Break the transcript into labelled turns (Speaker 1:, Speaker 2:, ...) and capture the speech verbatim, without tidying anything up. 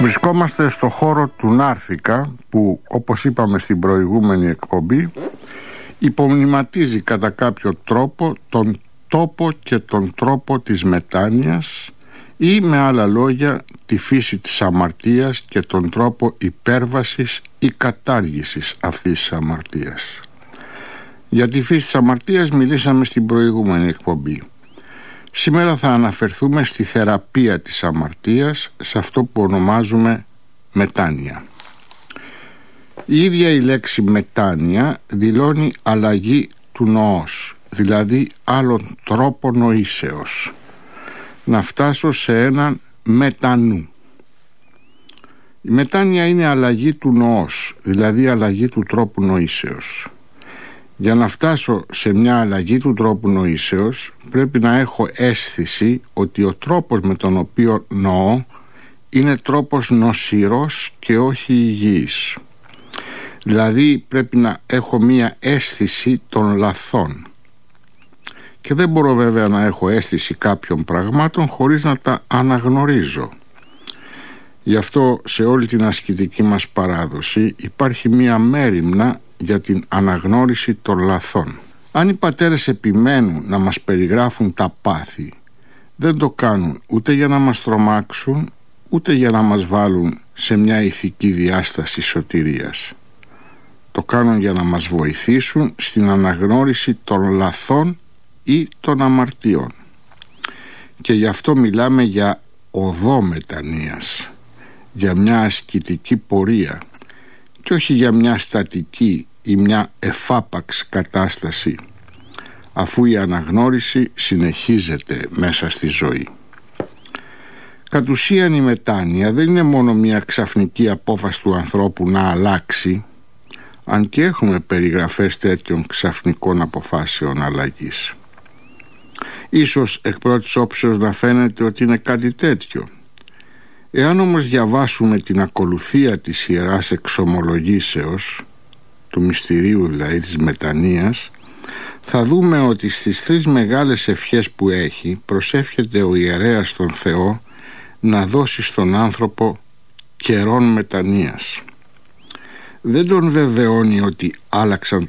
Speaker 1: Βρισκόμαστε στο χώρο του Νάρθηκα που, όπως είπαμε στην προηγούμενη εκπομπή, υπομνηματίζει κατά κάποιο τρόπο τον τόπο και τον τρόπο της μετάνοιας ή με άλλα λόγια τη φύση της αμαρτίας και τον τρόπο υπέρβασης ή κατάργησης αυτής της αμαρτίας. Για τη φύση της αμαρτίας μιλήσαμε στην προηγούμενη εκπομπή. Σήμερα θα αναφερθούμε στη θεραπεία της αμαρτίας, σε αυτό που ονομάζουμε μετάνοια. Η ίδια η λέξη μετάνοια δηλώνει αλλαγή του νοός, δηλαδή άλλον τρόπο νοήσεως. Να φτάσω σε έναν μετανού. Η μετάνοια είναι αλλαγή του νοός, δηλαδή αλλαγή του τρόπου νοήσεως. Για να φτάσω σε μια αλλαγή του τρόπου νοήσεως πρέπει να έχω αίσθηση ότι ο τρόπος με τον οποίο νοώ είναι τρόπος νοσηρός και όχι υγιής. Δηλαδή πρέπει να έχω μια αίσθηση των λαθών. Και δεν μπορώ βέβαια να έχω αίσθηση κάποιων πραγμάτων χωρίς να τα αναγνωρίζω. Γι' αυτό σε όλη την ασκητική μας παράδοση υπάρχει μια μέριμνα για την αναγνώριση των λαθών. Αν οι πατέρες επιμένουν να μας περιγράφουν τα πάθη, δεν το κάνουν ούτε για να μας τρομάξουν, ούτε για να μας βάλουν σε μια ηθική διάσταση σωτηρίας. Το κάνουν για να μας βοηθήσουν στην αναγνώριση των λαθών ή των αμαρτιών. Και γι' αυτό μιλάμε για οδό μετανοίας, για μια ασκητική πορεία και όχι για μια στατική ή μια εφάπαξ κατάσταση, αφού η αναγνώριση συνεχίζεται μέσα στη ζωή. Κατ' ουσίαν η μετάνοια δεν είναι μόνο μια ξαφνική απόφαση του ανθρώπου να αλλάξει, αν και έχουμε περιγραφές τέτοιων ξαφνικών αποφάσεων αλλαγής. Ίσως εκ πρώτης όψεως να φαίνεται ότι είναι κάτι τέτοιο. Εάν όμως διαβάσουμε την ακολουθία της Ιεράς Εξομολογήσεως, του μυστηρίου δηλαδή της μετανοίας, θα δούμε ότι στις τρεις μεγάλες ευχές που έχει προσεύχεται ο ιερέας στον Θεό να δώσει στον άνθρωπο καιρόν μετανοίας. Δεν τον βεβαιώνει ότι άλλαξαν